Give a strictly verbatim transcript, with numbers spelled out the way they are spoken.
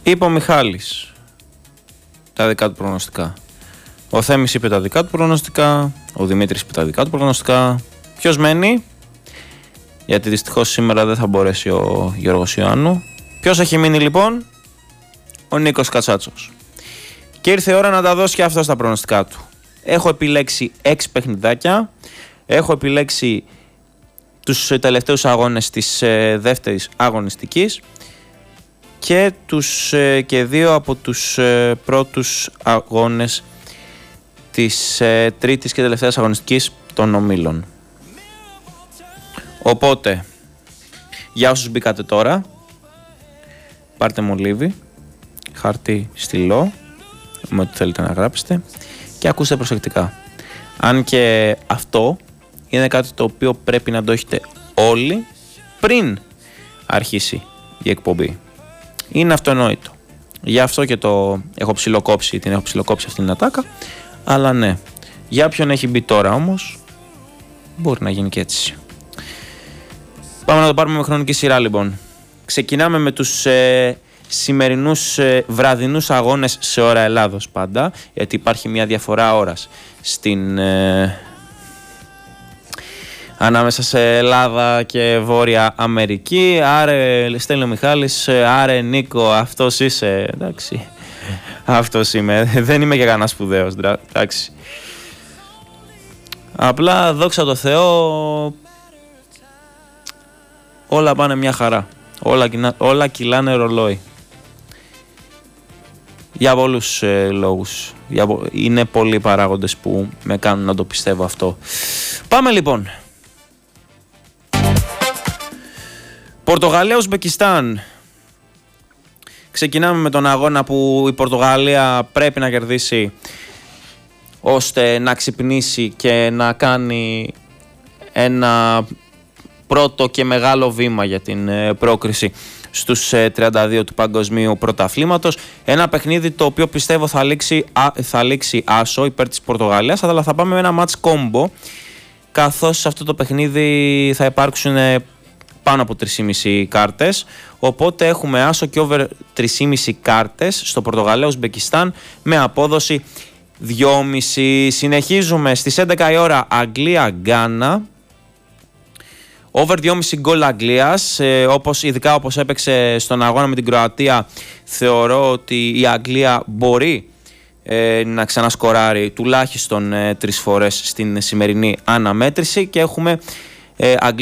Είπε ο Μιχάλης τα δικά του προγνωστικά. Ο Θέμης είπε τα δικά του προγνωστικά. Ο Δημήτρης είπε τα δικά του προγνωστικά. Ποιος μένει? Γιατί δυστυχώς σήμερα δεν θα μπορέσει ο Γιώργος Ιωάννου. Ποιος έχει μείνει λοιπόν? Ο Νίκος Κατσάτσος. Και ήρθε η ώρα να τα δώσει και αυτό στα προγνωστικά του. Έχω επιλέξει έξι παιχνιδάκια. Έχω επιλέξει τους τελευταίους αγώνες της ε, δεύτερης αγωνιστικής και, τους, ε, και δύο από τους ε, πρώτους αγώνες της ε, τρίτης και τελευταίας αγωνιστικής των ομίλων. Οπότε, για όσους μπήκατε τώρα, πάρτε μολύβι, χαρτί, στυλό, με ό,τι θέλετε να γράψετε και ακούστε προσεκτικά. Αν και αυτό είναι κάτι το οποίο πρέπει να το έχετε όλοι πριν αρχίσει η εκπομπή. Είναι αυτονόητο. Γι' αυτό και το έχω ψιλοκόψει, την έχω ψιλοκόψει αυτήν την ατάκα. Αλλά ναι, για ποιον έχει μπει τώρα όμως, μπορεί να γίνει και έτσι. Πάμε να το πάρουμε με χρονική σειρά λοιπόν. Ξεκινάμε με τους ε, σημερινούς ε, βραδινούς αγώνες σε ώρα Ελλάδος πάντα, γιατί υπάρχει μια διαφορά ώρας στην, ε, ανάμεσα σε Ελλάδα και Βόρεια Αμερική. Άρε, στέλνει ο Μιχάλης, άρε Νίκο, αυτός είσαι, εντάξει. Αυτός είμαι, δεν είμαι και κανένα σπουδαίος, εντάξει. Απλά δόξα τω Θεώ, όλα πάνε μια χαρά. Όλα, όλα κυλάνε ρολόι. Για πολλούς ε, λόγους. Για, είναι πολλοί παράγοντες που με κάνουν να το πιστεύω αυτό. Πάμε λοιπόν. Πορτογαλία-Ουσμπεκιστάν. Ξεκινάμε με τον αγώνα που η Πορτογαλία πρέπει να κερδίσει ώστε να ξυπνήσει και να κάνει ένα πρώτο και μεγάλο βήμα για την πρόκριση στους τριάντα δύο του παγκοσμίου πρωταθλήματος. Ένα παιχνίδι το οποίο πιστεύω θα λήξει, θα λήξει άσο υπέρ της Πορτογαλίας, αλλά θα πάμε με ένα match combo, καθώς σε αυτό το παιχνίδι θα υπάρξουν πάνω από τρεις και μισή κάρτες, οπότε έχουμε άσο και over τρεις και μισή κάρτες στο Πορτογαλία-Ουσμπεκιστάν με απόδοση δύο κόμμα πέντε. Συνεχίζουμε στις έντεκα η ώρα Αγγλία-Γκάνα, over δύο κόμμα πέντε γκολ Αγγλίας, ε, όπως, ειδικά όπως έπαιξε στον αγώνα με την Κροατία, θεωρώ ότι η Αγγλία μπορεί ε, να ξανασκοράρει τουλάχιστον ε, τρεις φορές στην σημερινή αναμέτρηση και έχουμε ε,